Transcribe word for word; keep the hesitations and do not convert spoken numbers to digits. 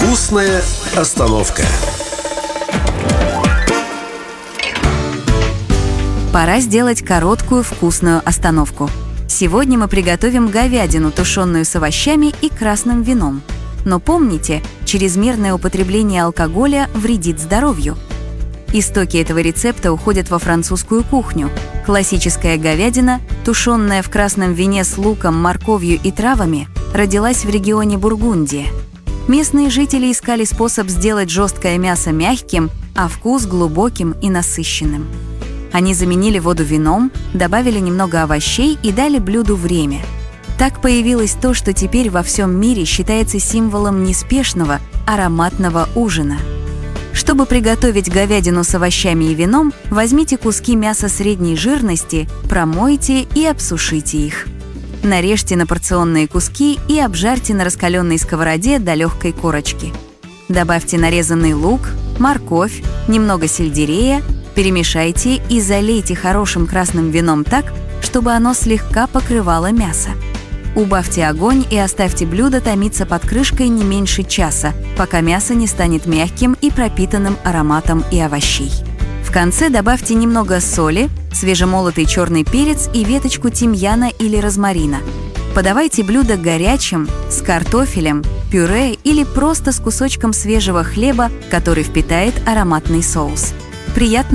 Вкусная остановка. Пора сделать короткую вкусную остановку. Сегодня мы приготовим говядину, тушеную с овощами и красным вином. Но помните, чрезмерное употребление алкоголя вредит здоровью. Истоки этого рецепта уходят во французскую кухню. Классическая говядина, тушенная в красном вине с луком, морковью и травами, родилась в регионе Бургундия. Местные жители искали способ сделать жесткое мясо мягким, а вкус глубоким и насыщенным. Они заменили воду вином, добавили немного овощей и дали блюду время. Так появилось то, что теперь во всем мире считается символом неспешного, ароматного ужина. Чтобы приготовить говядину с овощами и вином, возьмите куски мяса средней жирности, промойте и обсушите их. Нарежьте на порционные куски и обжарьте на раскаленной сковороде до легкой корочки. Добавьте нарезанный лук, морковь, немного сельдерея, перемешайте и залейте хорошим красным вином так, чтобы оно слегка покрывало мясо. Убавьте огонь и оставьте блюдо томиться под крышкой не меньше часа, пока мясо не станет мягким и пропитанным ароматом и овощей. В конце добавьте немного соли, свежемолотый черный перец и веточку тимьяна или розмарина. Подавайте блюдо горячим, с картофелем, пюре или просто с кусочком свежего хлеба, который впитает ароматный соус. Приятного